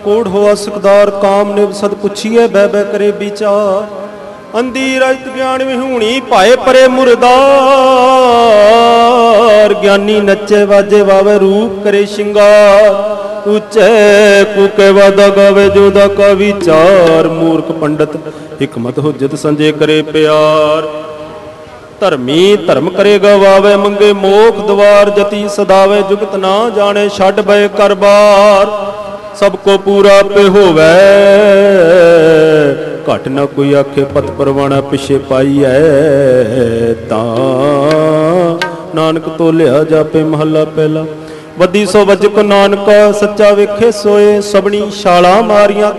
ਕੋੜ ਹੋਆ ਸੁਖਦਾਰ ਕਾਮ ਨਿਵ ਸਦ ਪੁੱਛੀਏ ਬਹਿ ਬਹਿ ਕਰੇ ਵਿਚਾਰ। ਅੰਧੀ ਰਜਤ ਗਿਆਨ ਵਿਹੂਣੀ ਭਾਏ ਪਰੇ ਮੁਰਦਾਰ। ਗਿਆਨੀ ਨੱਚੇ ਵਾਜੇ ਵਾਵੇ ਰੂਪ ਕਰੇ ਸ਼ਿੰਗਾਰ। ਉੱਚੇ ਕੂਕੇ ਵਾਦਾ ਗਾਵੇ ਜੋਦਾ ਕਾ ਵਿਚਾਰ। ਮੂਰਖ ਪੰਡਤ ਹਿਕਮਤ ਹੁਜਤ ਸੰਜੇ ਕਰੇ ਪਿਆਰ। ਧਰਮੀ ਧਰਮ ਕਰੇ ਗਵਾਵੇ ਮੰਗੇ ਮੋਖ ਦਵਾਰ। ਜਤੀ ਸਦਾਵੇ ਜੁਗਤ ਨਾ ਜਾਣੇ ਛੱਡ ਬਏ ਕਰ ਬਾਰ। ਸਭ ਕੋ ਪੂਰਾ ਆਪੇ ਹੋਵੇ ਘਟ ਨਾ ਕੋਈ ਆਖੇ ਪਤ ਪਰਵਾਣਾ ਪਿਛੇ ਪਾਈ ਹੈ। ਤਾਂ ਨਾਨਕ ਤੋਲਿਆ ਜਾਪੇ ਮਹੱਲਾ ਪਹਿਲਾ। ਵੱਡੀ ਸੋ ਵਜਕ ਨਾਨਕਾ ਸੱਚਾ ਵੇਖੇ ਸੋਏ। ਸਭਨੀ ਛਾਲਾਂ ਮਾਰੀਆਂ